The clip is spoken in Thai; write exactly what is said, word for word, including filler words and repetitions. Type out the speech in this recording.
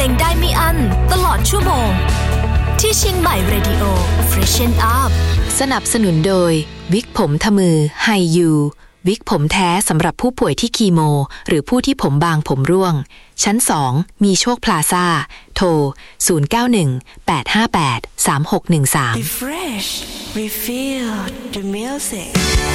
ลงได้ไม่อั้นตลอดชั่วโมงที่เชียงใหม่ Radio Freshen Up สนับสนุนโดยวิกผมทมือไฮยูวิกผมแท้สำหรับผู้ป่วยที่คีโมหรือผู้ที่ผมบางผมร่วงชั้นสองมีโชคพลาซ่าโทรศูนย์ เก้า หนึ่ง แปด ห้า แปด สาม หก หนึ่ง สาม Refresh Refill the music